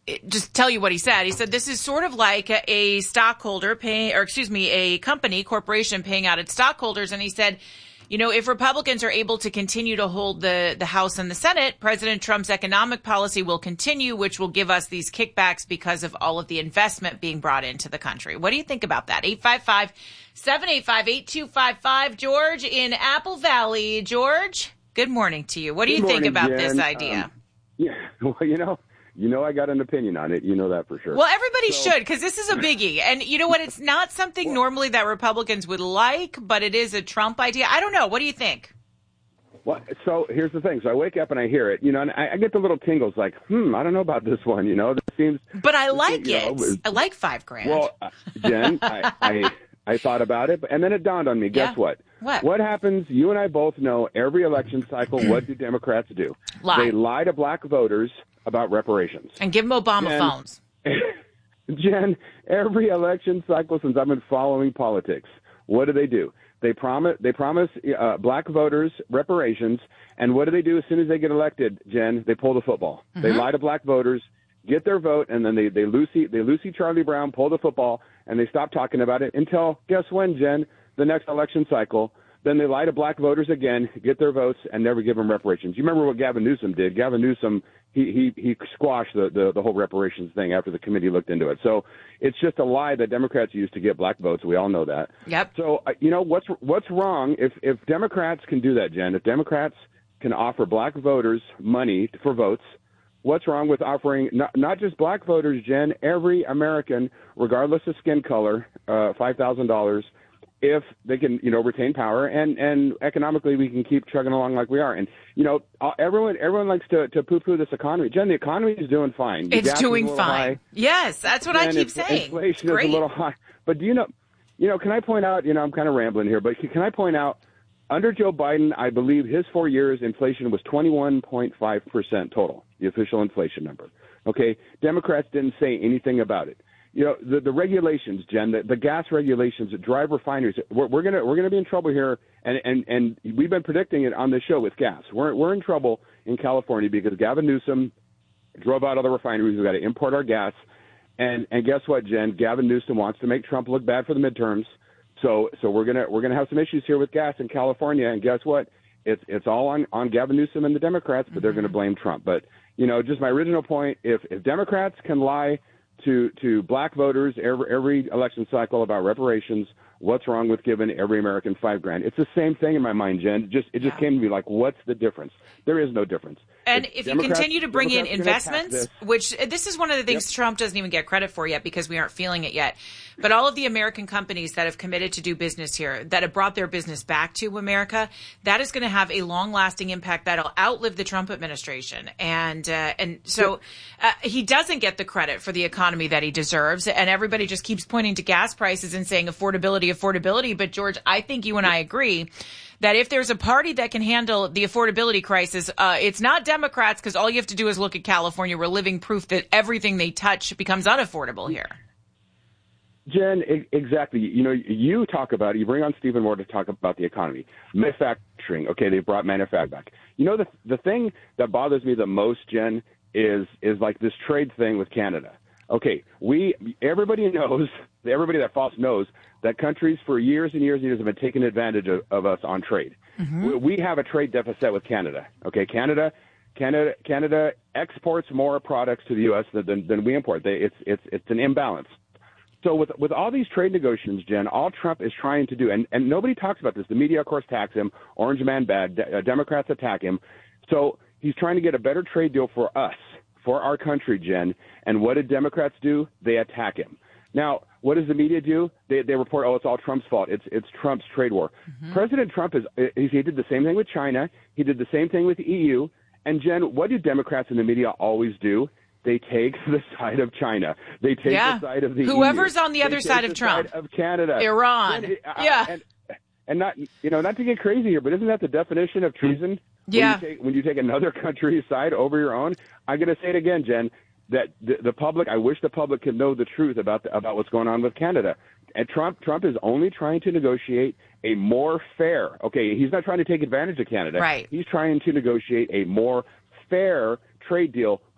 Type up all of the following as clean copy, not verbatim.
just tell you what he said. He said this is sort of like a stockholder paying, or excuse me, a corporation paying out its stockholders. And he said, you know, if Republicans are able to continue to hold the House and the Senate, President Trump's economic policy will continue, which will give us these kickbacks because of all of the investment being brought into the country. What do you think about that? 855-785-8255. George in Apple Valley. George, good morning to you. What do you think about this idea? Well, I got an opinion on it. You know that for sure. Well, everybody should, because this is a biggie. And you know what? It's not something normally that Republicans would like, but it is a Trump idea. I don't know. What do you think? Well, so here's the thing. So I wake up and I hear it, and I get the little tingles like, I don't know about this one, This seems. But I like it. I like $5,000. Well, Jen, I thought about it, and then it dawned on me. Guess what? What happens? You and I both know every election cycle, what do Democrats do? Lie. They lie to black voters about reparations. And give them Obama phones. Jen, every election cycle since I've been following politics, what do? They promise black voters reparations, and what do they do as soon as they get elected, Jen? They pull the football. Mm-hmm. They lie to black voters, get their vote, and then they Lucy Charlie Brown, pull the football, and they stop talking about it until, guess when, Jen? The next election cycle. Then they lie to black voters again, get their votes, and never give them reparations. You remember what Gavin Newsom did? Gavin Newsom, he squashed the whole reparations thing after the committee looked into it. So it's just a lie that Democrats use to get black votes. We all know that. Yep. So, what's wrong if Democrats can do that, Jen? If Democrats can offer black voters money for votes, what's wrong with offering not just black voters, Jen, every American, regardless of skin color, $5,000 if they can, retain power and economically we can keep chugging along like we are. And, everyone likes to poo-poo this economy. Jen, the economy is doing fine. It's doing fine. High. Yes, that's what I keep saying. Inflation is a little high. But do you know, can I point out, I'm kind of rambling here, but can I point out, under Joe Biden, I believe his 4 years inflation was 21.5% total, the official inflation number. Okay, Democrats didn't say anything about it. The regulations, Jen, the gas regulations that drive refineries, we're gonna be in trouble here, and we've been predicting it on this show with gas. We're in trouble in California because Gavin Newsom drove out all the refineries. We've got to import our gas, and guess what, Jen? Gavin Newsom wants to make Trump look bad for the midterms. So we're gonna have some issues here with gas in California, and guess what? It's all on Gavin Newsom and the Democrats, but they're going to blame Trump. But just my original point: if Democrats can lie to black voters every election cycle about reparations, what's wrong with giving every American $5,000? It's the same thing in my mind, Jen. It just came to me like, what's the difference? There is no difference. And if you continue to bring in investments, which this is one of the things Trump doesn't even get credit for yet because we aren't feeling it yet. But all of the American companies that have committed to do business here, that have brought their business back to America, that is going to have a long-lasting impact that'll outlive the Trump administration. And so he doesn't get the credit for the economy that he deserves. And everybody just keeps pointing to gas prices and saying affordability. But George, I think you and I agree that if there's a party that can handle the affordability crisis, it's not Democrats, because all you have to do is look at California. We're living proof that everything they touch becomes unaffordable here. Jen, exactly. You talk about it. You bring on Stephen Moore to talk about the economy. Manufacturing. Okay, they brought manufacturing back. The thing that bothers me the most, Jen, is like this trade thing with Canada. Okay, everybody that follows knows that countries for years and years and years have been taking advantage of us on trade. Mm-hmm. We have a trade deficit with Canada. Okay, Canada exports more products to the U.S. than we import. It's an imbalance. So with all these trade negotiations, Jen, all Trump is trying to do, and nobody talks about this. The media, of course, attacks him. Orange man bad. Democrats attack him. So he's trying to get a better trade deal for us, for our country, Jen. And what did Democrats do? They attack him. Now, what does the media do? They report, it's all Trump's fault. It's Trump's trade war. Mm-hmm. President Trump he did the same thing with China. He did the same thing with the EU. And Jen, what do Democrats in the media always do? They take the side of China. They take the side of the whoever's EU. on the other side of Trump. Side of Canada. Iran. And not to get crazy here, but isn't that the definition of treason? Yeah. When you take another country's side over your own. I'm going to say it again, Jen, that the public, I wish the public could know the truth about what's going on with Canada. And Trump is only trying to negotiate a more fair, he's not trying to take advantage of Canada. Right. He's trying to negotiate a more fair trade deal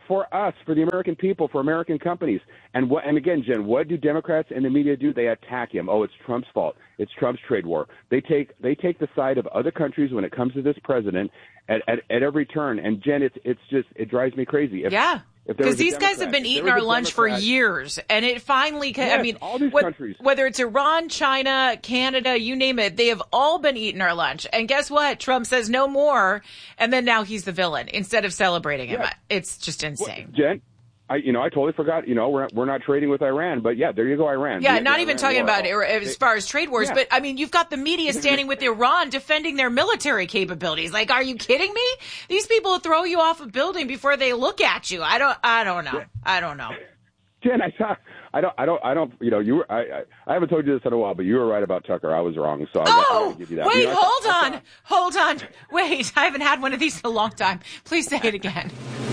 for us, for the American people, for American companies. And again, Jen, what do Democrats and the media do? They attack him. Oh, it's Trump's fault. It's Trump's trade war. They take the side of other countries when it comes to this president at every turn. And Jen, it drives me crazy. Because these guys have been eating our lunch for years, and it finally, all these countries. Whether it's Iran, China, Canada, you name it, they have all been eating our lunch. And guess what? Trump says no more, and then now he's the villain instead of celebrating him. It's just insane. Well, Jen, I totally forgot. We're not trading with Iran, but there you go, Iran. Yeah, not even talking about it as far as trade wars, but I mean, you've got the media standing with Iran defending their military capabilities. Like, are you kidding me? These people throw you off a building before they look at you. I don't know. I don't know. Jen, I haven't told you this in a while, but you were right about Tucker. I was wrong, so I gotta give you that. Wait, hold on. Wait, I haven't had one of these in a long time. Please say it again.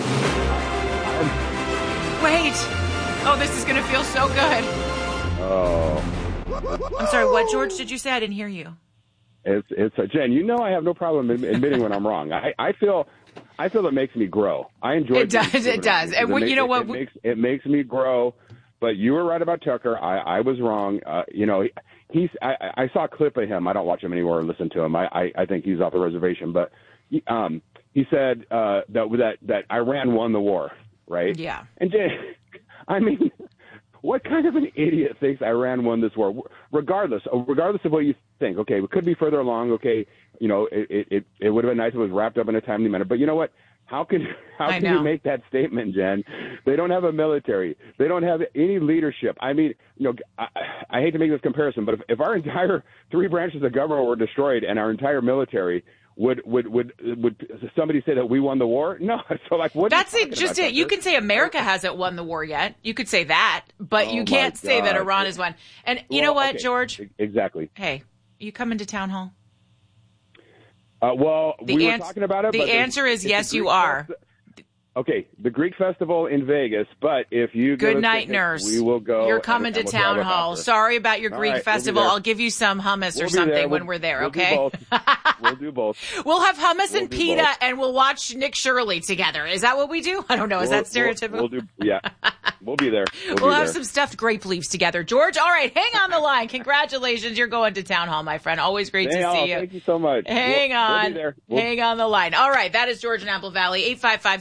Wait. Oh, this is going to feel so good. Oh. I'm sorry, what, George, did you say? I didn't hear you. It's Jen, I have no problem admitting when I'm wrong. I feel it makes me grow. I enjoy it. It does. And you know what? It makes me grow. But you were right about Tucker. I was wrong. I saw a clip of him. I don't watch him anymore or listen to him. I think he's off the reservation. But he said that Iran won the war. Right? Yeah. And Jen, I mean, what kind of an idiot thinks Iran won this war? Regardless of what you think, okay, it could be further along. Okay, it would have been nice if it was wrapped up in a timely manner. But you know what? How can you make that statement, Jen? They don't have a military. They don't have any leadership. I mean, I hate to make this comparison, but if our entire 3 branches of government were destroyed and our entire military would somebody say that we won the war? No. So what? That's it. Just it. You can say America hasn't won the war yet. You could say that, but you can't say that Iran has won. And you know what, okay, George? Exactly. Hey, you coming to town hall? We were talking about it. The answer is yes, you are. Okay, the Greek festival in Vegas, but if you good night, nurse. We will go. You're coming to town hall. Sorry about your Greek festival. I'll give you some hummus or something when we're there. Okay. We'll do both. We'll have hummus and pita, and we'll watch Nick Shirley together. Is that what we do? I don't know. Is that stereotypical? We'll be there. We'll have some stuffed grape leaves together. George, all right, hang on the line. Congratulations, you're going to town hall, my friend. Always great to see you. Thank you so much. Hang on. We'll be there. Hang on the line. All right, that is George in Apple Valley.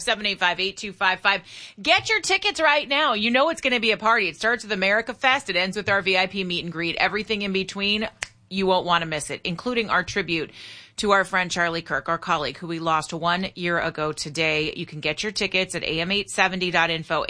855-785-8255. Get your tickets right now. You know it's going to be a party. It starts with America Fest. It ends with our VIP meet and greet. Everything in between, you won't want to miss it, including our tribute to our friend Charlie Kirk, our colleague, who we lost 1 year ago today. You can get your tickets at am870.info,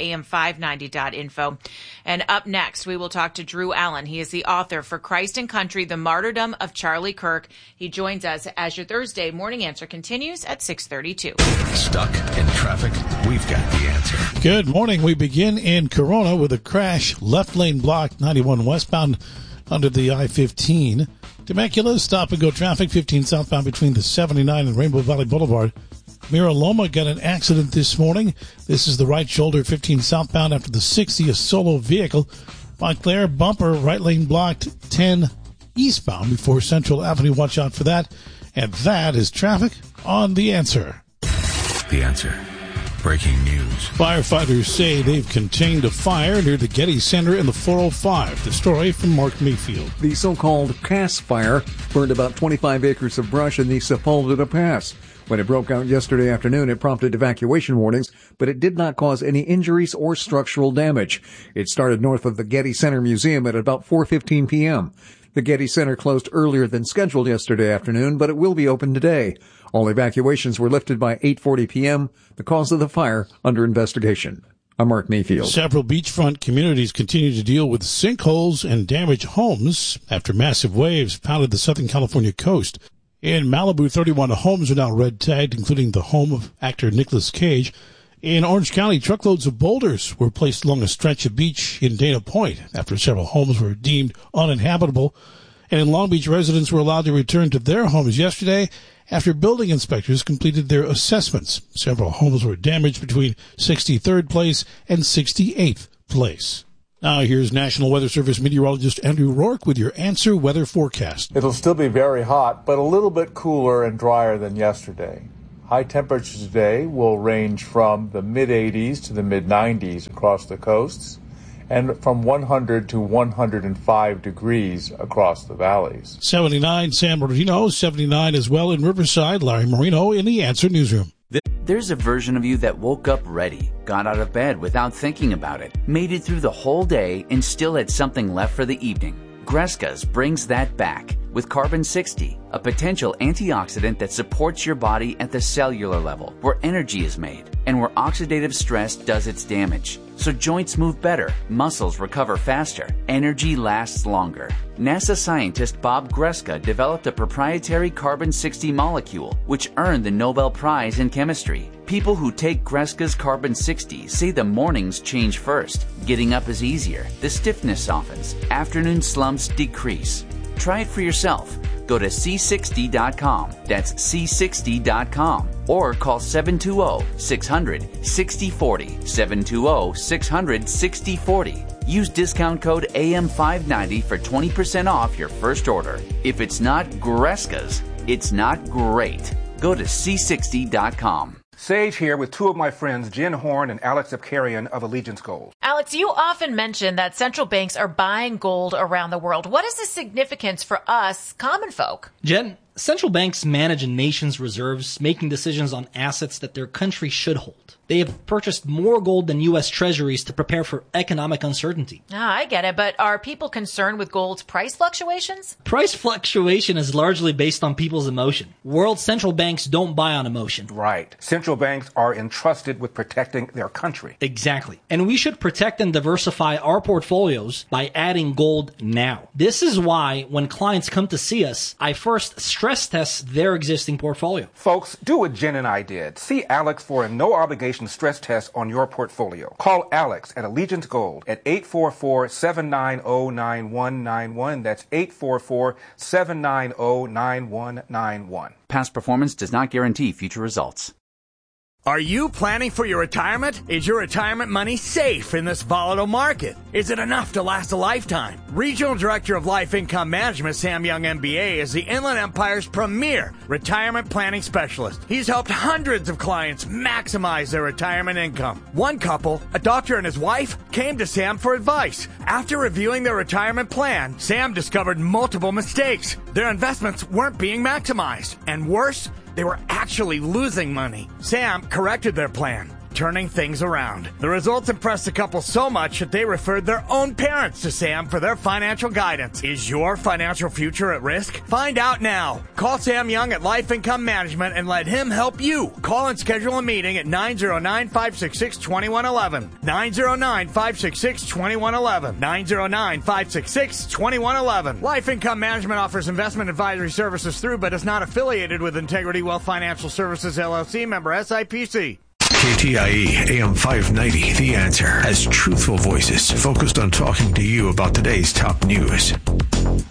am590.info. And up next, we will talk to Drew Allen. He is the author For Christ and Country, The Martyrdom of Charlie Kirk. He joins us as your Thursday Morning Answer continues at 6:32. Stuck in traffic? We've got the answer. Good morning. We begin in Corona with a crash. Left lane blocked, 91 westbound under the I-15. Temecula, stop-and-go traffic, 15 southbound between the 79 and Rainbow Valley Boulevard. Mira Loma got an accident this morning. This is the right shoulder, 15 southbound after the 60, a solo vehicle. Montclair, bumper, right lane blocked, 10 eastbound before Central Avenue. Watch out for that. And that is traffic on The Answer. The Answer. Breaking news. Firefighters say they've contained a fire near the Getty Center in the 405. The story from Mark Mayfield. The so-called Cass Fire burned about 25 acres of brush in the Sepulveda Pass. When it broke out yesterday afternoon, it prompted evacuation warnings, but it did not cause any injuries or structural damage. It started north of the Getty Center Museum at about 4:15 p.m. The Getty Center closed earlier than scheduled yesterday afternoon, but it will be open today. All evacuations were lifted by 8:40 p.m. The cause of the fire under investigation. I'm Mark Mayfield. Several beachfront communities continue to deal with sinkholes and damaged homes after massive waves pounded the Southern California coast. In Malibu, 31 homes are now red-tagged, including the home of actor Nicolas Cage. In Orange County, truckloads of boulders were placed along a stretch of beach in Dana Point after several homes were deemed uninhabitable. And in Long Beach, residents were allowed to return to their homes yesterday after building inspectors completed their assessments. Several homes were damaged between 63rd Place and 68th Place. Now here's National Weather Service meteorologist Andrew Rourke with your Answer Weather Forecast. It'll still be very hot, but a little bit cooler and drier than yesterday. High temperatures today will range from the mid-80s to the mid-90s across the coasts, and from 100 to 105 degrees across the valleys. 79, San Bernardino. 79 as well in Riverside. Larry Marino in the Answer Newsroom. There's a version of you that woke up ready, got out of bed without thinking about it, made it through the whole day, and still had something left for the evening. Gresca's brings that back with Carbon 60, a potential antioxidant that supports your body at the cellular level, where energy is made and where oxidative stress does its damage. So joints move better, muscles recover faster, energy lasts longer. NASA scientist Bob Gresca developed a proprietary Carbon 60 molecule, which earned the Nobel Prize in Chemistry. People who take Gresca's Carbon 60 say the mornings change first. Getting up is easier, the stiffness softens, afternoon slumps decrease. Try it for yourself. Go to C60.com. That's C60.com. Or call 720-600-6040. 720-600-6040. Use discount code AM590 for 20% off your first order. If it's not Gresca's, it's not great. Go to C60.com. Sage here with two of my friends, Jen Horn and Alex Abkarian of Allegiance Gold. Alex, you often mention that central banks are buying gold around the world. What is the significance for us, common folk? Jen, central banks manage a nation's reserves, making decisions on assets that their country should hold. They have purchased more gold than U.S. treasuries to prepare for economic uncertainty. I get it, but are people concerned with gold's price fluctuations? Price fluctuation is largely based on people's emotion. World central banks don't buy on emotion. Right. Central banks are entrusted with protecting their country. Exactly. And we should protect and diversify our portfolios by adding gold now. This is why when clients come to see us, I first stress test their existing portfolio. Folks, do what Jen and I did. See Alex for a no-obligation stress test on your portfolio. Call Alex at Allegiance Gold at 844-790-9191. That's 844-790-9191. Past performance does not guarantee future results. Are you planning for your retirement? Is your retirement money safe in this volatile market? Is it enough to last a lifetime? Regional Director of Life Income Management, Sam Young MBA, is the Inland Empire's premier retirement planning specialist. He's helped hundreds of clients maximize their retirement income. One couple, a doctor and his wife, came to Sam for advice. After reviewing their retirement plan, Sam discovered multiple mistakes. Their investments weren't being maximized. And worse, they were actually losing money. Sam corrected their plan, turning things around. The results impressed the couple so much that they referred their own parents to Sam for their financial guidance. Is your financial future at risk? Find out now. Call Sam Young at Life Income Management and let him help you. Call and schedule a meeting at 909-566-2111. 909-566-2111. 909-566-2111. Life Income Management offers investment advisory services through but is not affiliated with Integrity Wealth Financial Services, LLC, member SIPC. KTIE AM 590, The Answer, has truthful voices focused on talking to you about today's top news.